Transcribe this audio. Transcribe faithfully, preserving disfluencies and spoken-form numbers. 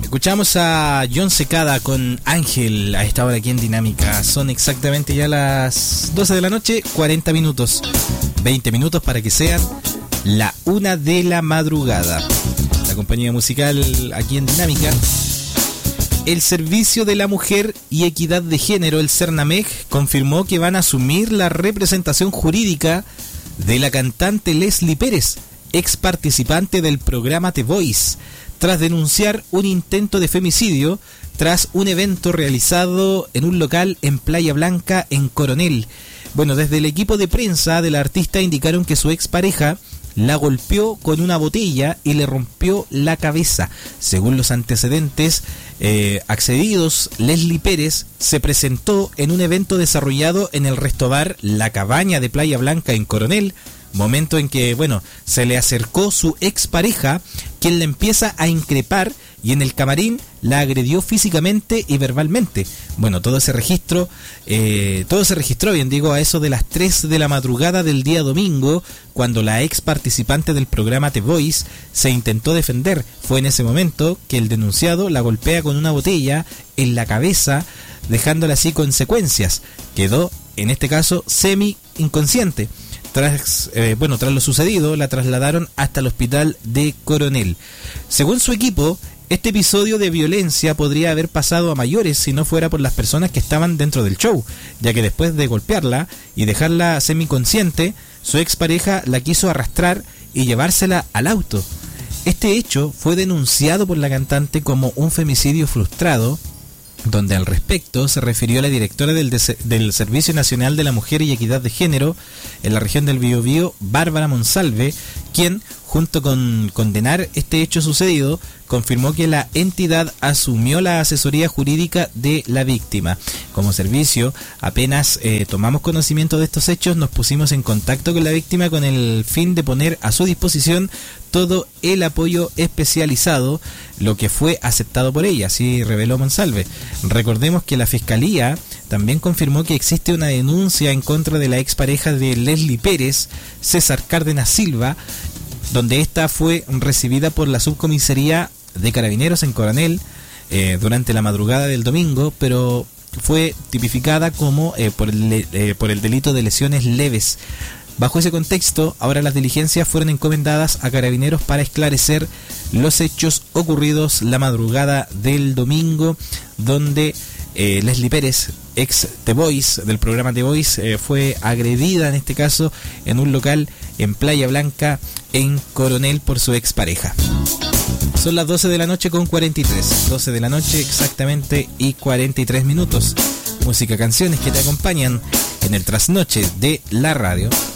Escuchamos a Jon Secada con Ángel a esta hora aquí en Dinámica. Son exactamente ya las doce de la noche, cuarenta minutos. veinte minutos para que sean la una de la madrugada. La compañía musical aquí en Dinámica. El Servicio de la Mujer y Equidad de Género, el CERNAMEG, confirmó que van a asumir la representación jurídica de la cantante Leslie Pérez, ex participante del programa The Voice, tras denunciar un intento de femicidio tras un evento realizado en un local en Playa Blanca, en Coronel. Bueno, desde el equipo de prensa de la artista indicaron que su expareja la golpeó con una botella y le rompió la cabeza. Según los antecedentes eh, accedidos, Leslie Pérez se presentó en un evento desarrollado en el restobar La Cabaña de Playa Blanca, en Coronel, momento en que, bueno, se le acercó su expareja, quien le empieza a increpar y en el camarín la agredió físicamente y verbalmente. Bueno, todo ese registro, eh, todo se registró, bien digo, a eso de las tres de la madrugada del día domingo, cuando la ex participante del programa The Voice se intentó defender. Fue en ese momento que el denunciado la golpea con una botella en la cabeza, dejándola así con secuencias. Quedó, en este caso, semi inconsciente. Tras, eh, bueno, tras lo sucedido, la trasladaron hasta el hospital de Coronel. Según su equipo, este episodio de violencia podría haber pasado a mayores si no fuera por las personas que estaban dentro del show, ya que después de golpearla y dejarla semiconsciente, su expareja la quiso arrastrar y llevársela al auto. Este hecho fue denunciado por la cantante como un femicidio frustrado, donde al respecto se refirió la directora del, de, del Servicio Nacional de la Mujer y Equidad de Género en la región del Biobío, Bárbara Monsalve, quien, junto con condenar este hecho sucedido, confirmó que la entidad asumió la asesoría jurídica de la víctima. Como servicio, apenas eh, tomamos conocimiento de estos hechos, nos pusimos en contacto con la víctima con el fin de poner a su disposición todo el apoyo especializado, lo que fue aceptado por ella, así reveló Monsalve. Recordemos que la Fiscalía también confirmó que existe una denuncia en contra de la expareja de Leslie Pérez, César Cárdenas Silva, donde esta fue recibida por la subcomisaría de Carabineros en Coronel eh, durante la madrugada del domingo, pero fue tipificada como eh, por, el, eh, por el delito de lesiones leves. Bajo ese contexto, ahora las diligencias fueron encomendadas a Carabineros para esclarecer los hechos ocurridos la madrugada del domingo, donde eh, Leslie Pérez, ex The Voice, del programa The Voice, eh, fue agredida en este caso en un local en Playa Blanca, en Coronel, por su expareja. Son las doce de la noche con cuarenta y tres, doce de la noche exactamente y cuarenta y tres minutos. Música, canciones que te acompañan en el trasnoche de la radio.